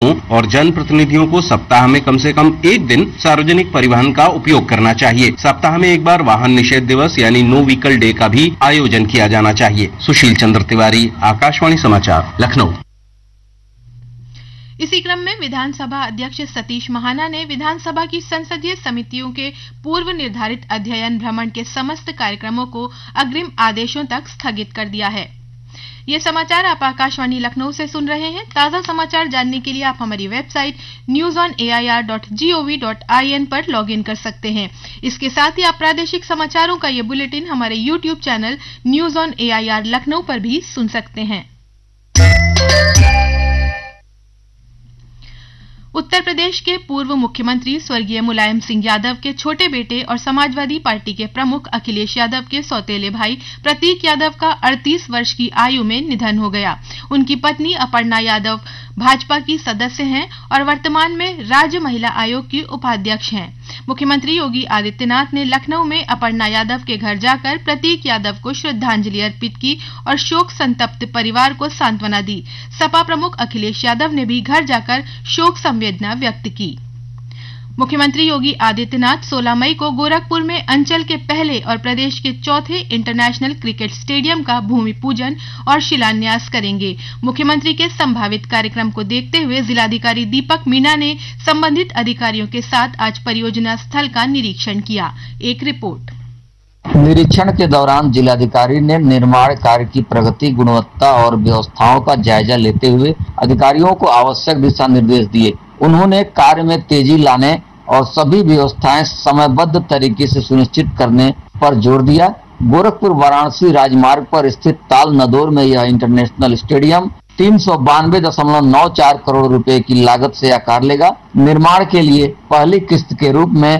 नागरिकों और जनप्रतिनिधियों को सप्ताह में कम से कम एक दिन सार्वजनिक परिवहन का उपयोग करना चाहिए। सप्ताह में एक बार वाहन निषेध दिवस यानी नो व्हीकल डे का भी आयोजन किया जाना चाहिए। सुशील चंद्र तिवारी, आकाशवाणी समाचार, लखनऊ। इसी क्रम में विधानसभा अध्यक्ष सतीश महाना ने विधानसभा की संसदीय समितियों के पूर्व निर्धारित अध्ययन भ्रमण के समस्त कार्यक्रमों को अग्रिम आदेशों तक स्थगित कर दिया है। ये समाचार आप आकाशवाणी लखनऊ से सुन रहे हैं। ताजा समाचार जानने के लिए आप हमारी वेबसाइट news.air.gov.in पर लॉगिन कर सकते हैं। इसके साथ ही आप प्रादेशिक समाचारों का ये बुलेटिन हमारे YouTube channel news on AIR Lucknow पर भी सुन सकते हैं। उत्तर प्रदेश के पूर्व मुख्यमंत्री स्वर्गीय मुलायम सिंह यादव के छोटे बेटे और समाजवादी पार्टी के प्रमुख अखिलेश यादव के सौतेले भाई प्रतीक यादव का 38 वर्ष की आयु में निधन हो गया। उनकी पत्नी अपर्णा यादव भाजपा की सदस्य हैं और वर्तमान में राज्य महिला आयोग की उपाध्यक्ष हैं। मुख्यमंत्री योगी आदित्यनाथ ने लखनऊ में अपर्णा यादव के घर जाकर प्रतीक यादव को श्रद्धांजलि अर्पित की और शोक संतप्त परिवार को सांत्वना दी। सपा प्रमुख अखिलेश यादव ने भी घर जाकर शोक संवेदना व्यक्त की। मुख्यमंत्री योगी आदित्यनाथ 16 मई को गोरखपुर में अंचल के पहले और प्रदेश के चौथे इंटरनेशनल क्रिकेट स्टेडियम का भूमि पूजन और शिलान्यास करेंगे। मुख्यमंत्री के संभावित कार्यक्रम को देखते हुए जिलाधिकारी दीपक मीणा ने संबंधित अधिकारियों के साथ आज परियोजना स्थल का निरीक्षण किया। एक रिपोर्ट। निरीक्षण के दौरान जिलाधिकारी ने निर्माण कार्य की प्रगति, गुणवत्ता और व्यवस्थाओं का जायजा लेते हुए अधिकारियों को आवश्यक दिशा निर्देश दिए। उन्होंने कार्य में तेजी लाने और सभी व्यवस्थाएं समयबद्ध तरीके से सुनिश्चित करने पर जोर दिया। गोरखपुर वाराणसी राजमार्ग पर स्थित ताल नदौर में यह इंटरनेशनल स्टेडियम 392.94 करोड़ रुपए की लागत से आकार लेगा। निर्माण के लिए पहली किस्त के रूप में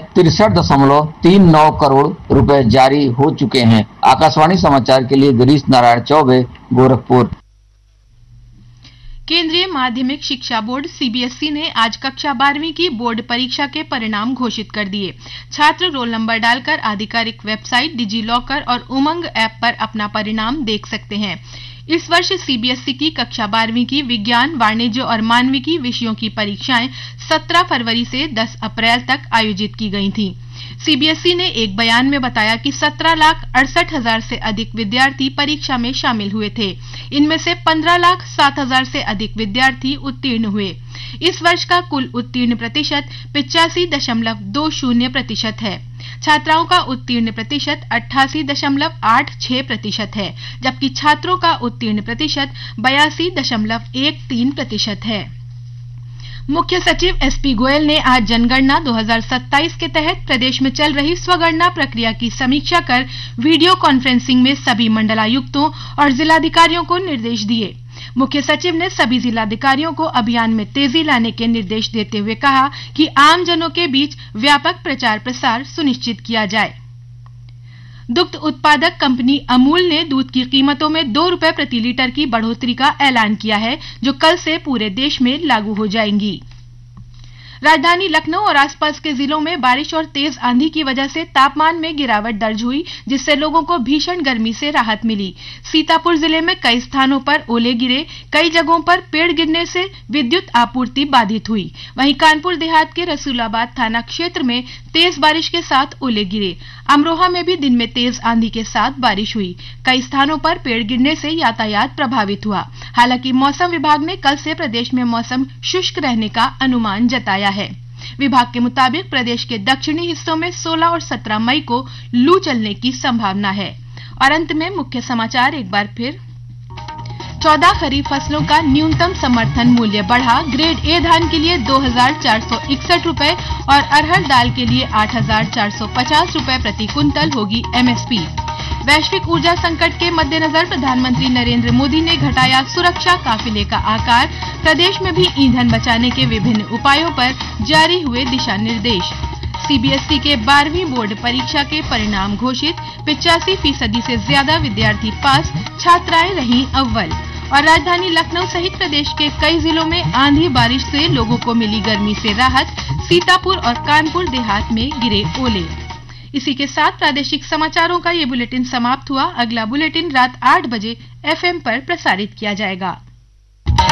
63.39 करोड़ रुपए जारी हो चुके हैं। आकाशवाणी समाचार के लिए गिरीश नारायण चौबे, गोरखपुर। केंद्रीय माध्यमिक शिक्षा बोर्ड CBSE ने आज कक्षा 12वीं की बोर्ड परीक्षा के परिणाम घोषित कर दिए। छात्र रोल नंबर डालकर आधिकारिक वेबसाइट डिजी लॉकर और उमंग ऐप पर अपना परिणाम देख सकते हैं। इस वर्ष CBSE की कक्षा 12वीं की विज्ञान, वाणिज्य और मानविकी विषयों की परीक्षाएं 17 फरवरी से 10 अप्रैल तक आयोजित की गई थीं। CBSE ने एक बयान में बताया कि 17,68,000 से अधिक विद्यार्थी परीक्षा में शामिल हुए थे। इनमें से 15,07,000 से अधिक विद्यार्थी उत्तीर्ण हुए। इस वर्ष का कुल उत्तीर्ण प्रतिशत 85.20% है। छात्राओं का उत्तीर्ण प्रतिशत 88.86% है, जबकि छात्रों का उत्तीर्ण प्रतिशत 82.13% है। मुख्य सचिव SP गोयल ने आज जनगणना 2027 के तहत प्रदेश में चल रही स्वगणना प्रक्रिया की समीक्षा कर वीडियो कॉन्फ्रेंसिंग में सभी मंडलायुक्तों और जिलाधिकारियों को निर्देश दिए। मुख्य सचिव ने सभी जिलाधिकारियों को अभियान में तेजी लाने के निर्देश देते हुए कहा कि आम जनों के बीच व्यापक प्रचार प्रसार सुनिश्चित किया जाए। दुग्ध उत्पादक कंपनी अमूल ने दूध की कीमतों में 2 रुपए प्रति लीटर की बढ़ोतरी का ऐलान किया है, जो कल से पूरे देश में लागू हो जाएंगी। राजधानी लखनऊ और आसपास के जिलों में बारिश और तेज आंधी की वजह से तापमान में गिरावट दर्ज हुई, जिससे लोगों को भीषण गर्मी से राहत मिली। सीतापुर जिले में कई स्थानों पर ओले गिरे, कई जगहों पर पेड़ गिरने से विद्युत आपूर्ति बाधित हुई। वहीं कानपुर देहात के रसूलाबाद थाना क्षेत्र में तेज बारिश के साथ ओले गिरे। अमरोहा में भी दिन में तेज आंधी के साथ बारिश हुई। कई स्थानों पर पेड़ गिरने से यातायात प्रभावित हुआ। हालांकि मौसम विभाग ने कल से प्रदेश में मौसम शुष्क रहने का अनुमान जताया है। विभाग के मुताबिक प्रदेश के दक्षिणी हिस्सों में 16 और 17 मई को लू चलने की संभावना है। और अंत में मुख्य समाचार एक बार फिर। 14 खरीफ फसलों का न्यूनतम समर्थन मूल्य बढ़ा। ग्रेड A धान के लिए 2,461 रुपए और अरहर दाल के लिए 8,450 रुपए प्रति कुंतल होगी MSP। वैश्विक ऊर्जा संकट के मद्देनजर प्रधानमंत्री नरेंद्र मोदी ने घटाया सुरक्षा काफिले का आकार। प्रदेश में भी ईंधन बचाने के विभिन्न उपायों पर जारी हुए दिशा निर्देश। CBSE के 12वीं बोर्ड परीक्षा के परिणाम घोषित। 85% से ज्यादा विद्यार्थी पास, छात्राएं रहीं अव्वल। और राजधानी लखनऊ सहित प्रदेश के कई जिलों में आंधी बारिश से लोगों को मिली गर्मी से राहत। सीतापुर और कानपुर देहात में गिरे ओले। इसी के साथ प्रादेशिक समाचारों का ये बुलेटिन समाप्त हुआ। अगला बुलेटिन रात 8 बजे FM पर प्रसारित किया जाएगा।